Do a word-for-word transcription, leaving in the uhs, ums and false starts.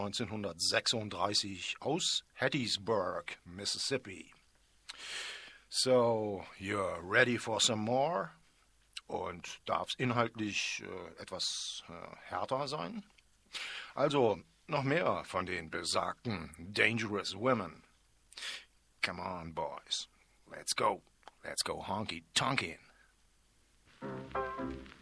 neunzehnhundertsechsunddreißig aus Hattiesburg, Mississippi. So, you're ready for some more? Und darf's inhaltlich äh, etwas äh, härter sein? Also, noch mehr von den besagten Dangerous Women. Come on, boys. Let's go. Let's go honky-tonkin'.